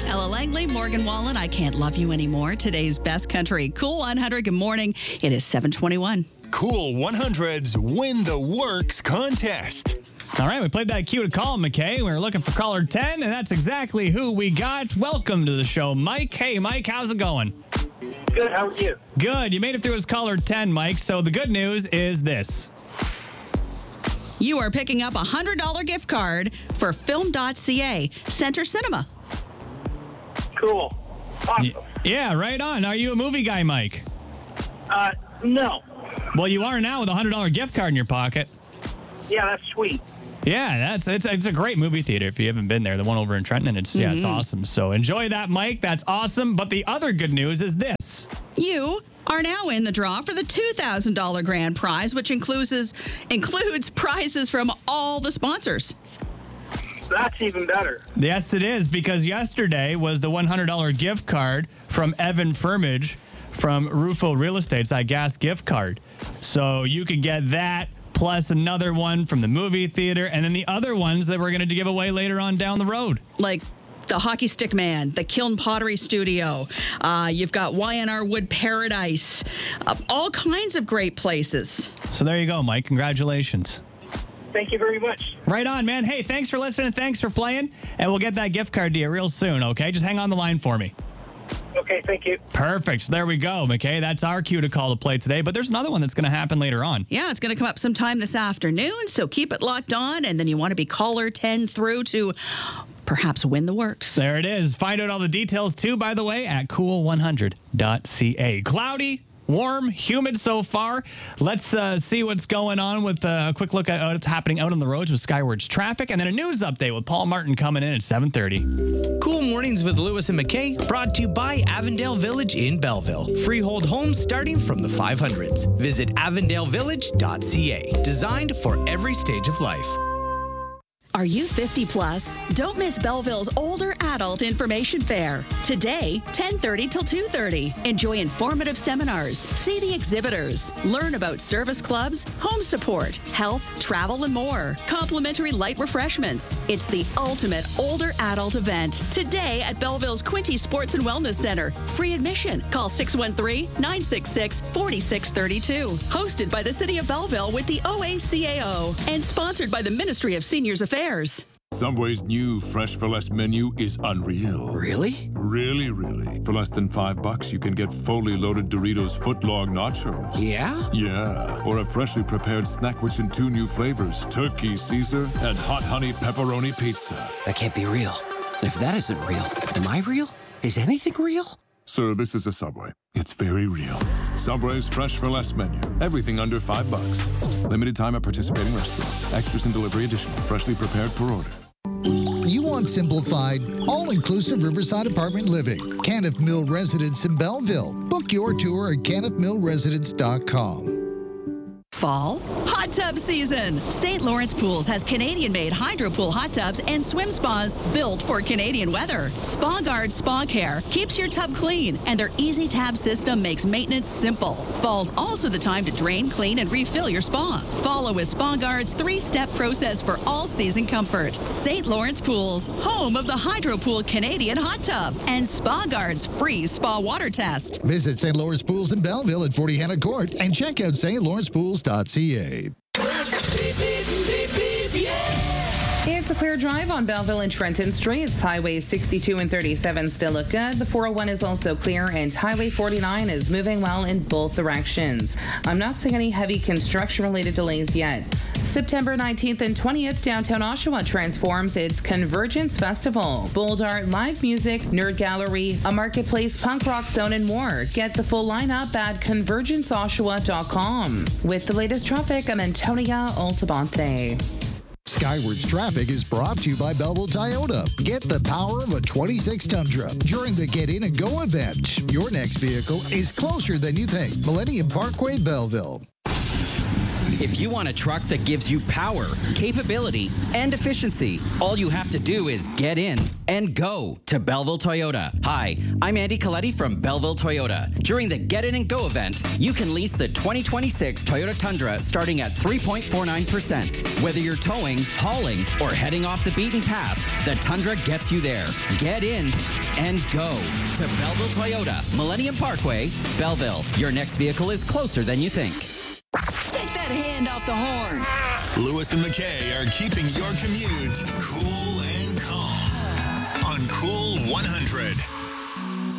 Ella Langley, Morgan Wallen, I Can't Love You Anymore. Today's Best Country. Cool 100, good morning. It is 7:21. Cool 100's Win the Works contest. All right, we played that cue to call, McKay. We were looking for caller 10, and that's exactly who we got. Welcome to the show, Mike. Hey, Mike, how's it going? Good, how are you? Good. You made it through as caller 10, Mike. So the good news is this. You are picking up a $100 gift card for Film.ca, Center Cinema. Cool. Awesome. Yeah, right on. Are you a movie guy, Mike? No. Well, you are now with a $100 gift card in your pocket. Yeah, that's sweet. Yeah, it's a great movie theater if you haven't been there. The one over in Trenton, and it's awesome. So enjoy that, Mike. That's awesome. But the other good news is this. You are now in the draw for the $2,000 grand prize, which includes prizes from all the sponsors. That's even better. Yes, it is, because yesterday was the $100 gift card from Evan Firmage from Rufo Real Estate. It's that gas gift card. So you could get that plus another one from the movie theater, and then the other ones that we're going to give away later on down the road. Like the Hockey Stick Man, the Kiln Pottery Studio. You've got YNR Wood Paradise. All kinds of great places. So there you go, Mike. Congratulations. Thank you very much. Right on, man. Hey, thanks for listening. Thanks for playing. And we'll get that gift card to you real soon, okay? Just hang on the line for me. Okay, thank you. Perfect. So there we go, McKay. That's our cue to call to play today. But there's another one that's going to happen later on. Yeah, it's going to come up sometime this afternoon, so keep it locked on. And then you want to be caller 10 through to perhaps win the works. There it is. Find out all the details, too, by the way, at cool100.ca. Cloudy, warm, humid so far. Let's see what's going on with a quick look at what's happening out on the roads with Skywards traffic, and then a news update with Paul Martin coming in at 7:30. Cool Mornings with Lewis and McKay, brought to you by Avondale Village in Belleville. Freehold homes starting from the 500s. Visit avondalevillage.ca. Designed for every stage of life. Are you 50 plus? Don't miss Belleville's Older Adult Information Fair. Today, 10:30 till 2:30. Enjoy informative seminars, see the exhibitors, learn about service clubs, home support, health, travel, and more. Complimentary light refreshments. It's the ultimate older adult event. Today at Belleville's Quinty Sports and Wellness Center. Free admission. Call 613-966-4632. Hosted by the City of Belleville with the OACAO. And sponsored by the Ministry of Seniors Affairs. Subway's new Fresh for Less menu is unreal. Really? Really, really. For less than $5, you can get fully loaded Doritos footlong nachos. Yeah? Yeah. Or a freshly prepared snack rich in 2 new flavors, turkey Caesar and hot honey pepperoni pizza. That can't be real. And if that isn't real, am I real? Is anything real? Sir, this is a Subway. It's very real. Subway's Fresh for Less menu. Everything under $5. Limited time at participating restaurants. Extras and delivery additional. Freshly prepared per order. You want simplified, all-inclusive Riverside apartment living. Caniff Mill Residence in Belleville. Book your tour at caniffmillresidence.com. Fall hot tub season. St. Lawrence Pools has Canadian-made hydro pool hot tubs and swim spas built for Canadian weather. Spa Guard Spa Care keeps your tub clean, and their easy tab system makes maintenance simple. Fall's also the time to drain, clean, and refill your spa. Follow with Spa Guard's 3-step process for all-season comfort. St. Lawrence Pools, home of the Hydro Pool Canadian hot tub, and Spa Guard's free spa water test. Visit St. Lawrence Pools in Belleville at 40 Hannah Court and check out stlawrencepools.ca. It's a clear drive on Belleville and Trenton Streets. Highways 62 and 37 still look good. The 401 is also clear, and Highway 49 is moving well in both directions. I'm not seeing any heavy construction-related delays yet. September 19th and 20th, downtown Oshawa transforms its Convergence Festival. Bold art, live music, nerd gallery, a marketplace, punk rock zone, and more. Get the full lineup at convergenceoshawa.com. With the latest traffic, I'm Antonia Altabante. Skywards Traffic is brought to you by Belleville Toyota. Get the power of a 26 Tundra during the Get In and Go event. Your next vehicle is closer than you think. Millennium Parkway, Belleville. If you want a truck that gives you power, capability, and efficiency, all you have to do is get in and go to Belleville Toyota. Hi, I'm Andy Coletti from Belleville Toyota. During the Get In and Go event, you can lease the 2026 Toyota Tundra starting at 3.49%. Whether you're towing, hauling, or heading off the beaten path, the Tundra gets you there. Get in and go to Belleville Toyota, Millennium Parkway, Belleville. Your next vehicle is closer than you think. Take that hand off the horn. Lewis and McKay are keeping your commute cool and calm on Cool 100.